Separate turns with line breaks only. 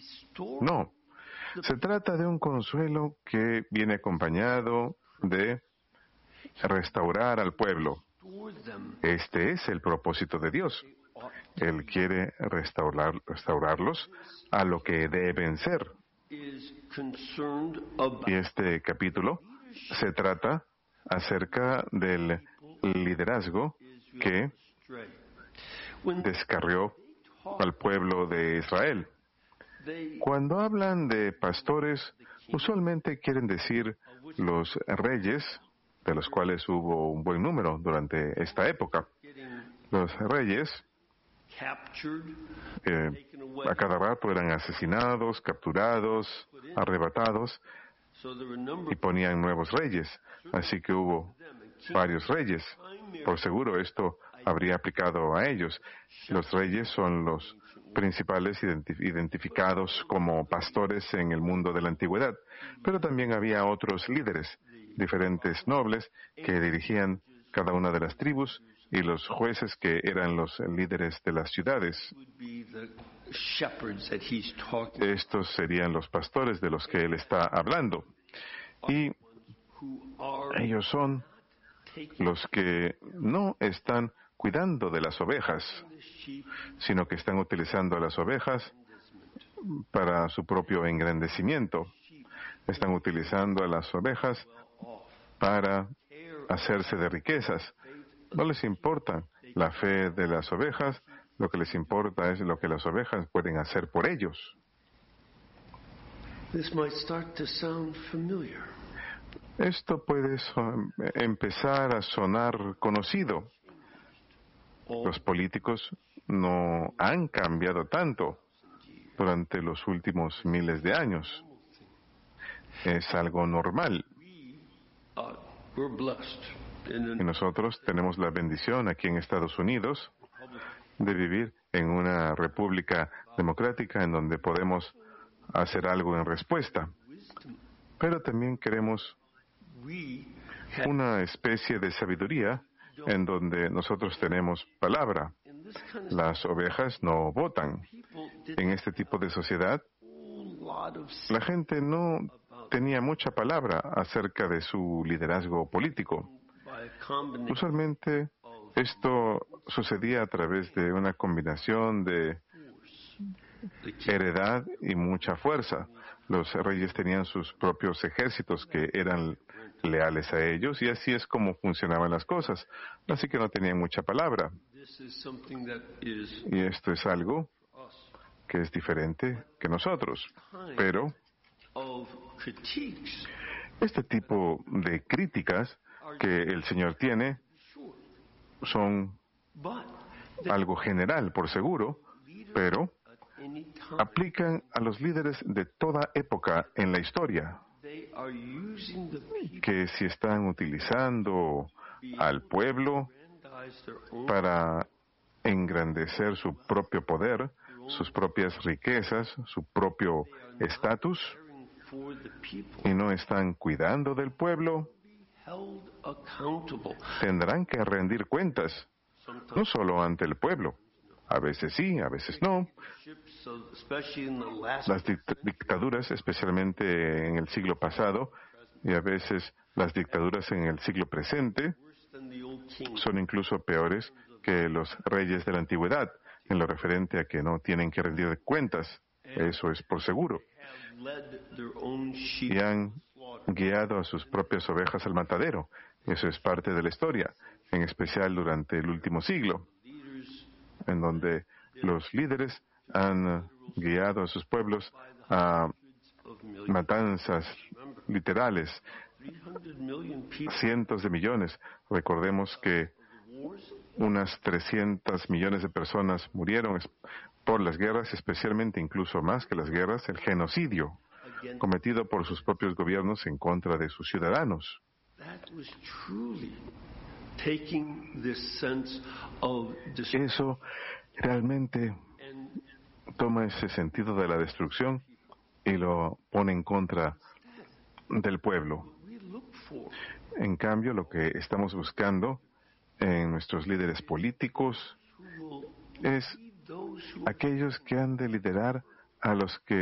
No, se trata de un consuelo que viene acompañado de restaurar al pueblo. Este es el propósito de Dios. Él quiere restaurarlos a lo que deben ser. Y este capítulo se trata acerca del liderazgo que descarrió al pueblo de Israel. Cuando hablan de pastores, usualmente quieren decir los reyes, de los cuales hubo un buen número durante esta época. Los reyes a cada rato eran asesinados, capturados, arrebatados y ponían nuevos reyes. Así que hubo varios reyes. Por seguro esto habría aplicado a ellos. Los reyes son los principales identificados como pastores en el mundo de la antigüedad. Pero también había otros líderes, diferentes nobles que dirigían cada una de las tribus, y los jueces que eran los líderes de las ciudades. Estos serían los pastores de los que él está hablando. Y ellos son los que no están cuidando de las ovejas, sino que están utilizando a las ovejas para su propio engrandecimiento. Están utilizando a las ovejas para hacerse de riquezas. No les importa la fe de las ovejas, lo que les importa es lo que las ovejas pueden hacer por ellos. Esto puede empezar a sonar conocido. Los políticos no han cambiado tanto durante los últimos miles de años. Es algo normal. Y nosotros tenemos la bendición aquí en Estados Unidos de vivir en una república democrática en donde podemos hacer algo en respuesta. Pero también queremos una especie de sabiduría en donde nosotros tenemos palabra. Las ovejas no votan. En este tipo de sociedad, la gente no tenía mucha palabra acerca de su liderazgo político. Usualmente esto sucedía a través de una combinación de heredad y mucha fuerza. Los reyes tenían sus propios ejércitos que eran leales a ellos, y así es como funcionaban las cosas. Así que no tenían mucha palabra. Y esto es algo que es diferente que nosotros. Pero este tipo de críticas que el Señor tiene son algo general, por seguro, pero aplican a los líderes de toda época en la historia, que si están utilizando al pueblo para engrandecer su propio poder, sus propias riquezas, su propio estatus, y no están cuidando del pueblo, tendrán que rendir cuentas, no solo ante el pueblo. A veces sí, a veces no. Las dictaduras, especialmente en el siglo pasado, y a veces las dictaduras en el siglo presente, son incluso peores que los reyes de la antigüedad, en lo referente a que no tienen que rendir cuentas. Eso es por seguro. Y han guiado a sus propias ovejas al matadero. Eso es parte de la historia, en especial durante el último siglo, en donde los líderes han guiado a sus pueblos a matanzas literales, cientos de millones. Recordemos que unas 300 millones de personas murieron por las guerras, especialmente incluso más que las guerras, el genocidio cometido por sus propios gobiernos en contra de sus ciudadanos. Eso realmente toma ese sentido de la destrucción y lo pone en contra del pueblo. En cambio, lo que estamos buscando en nuestros líderes políticos es aquellos que han de liderar a los que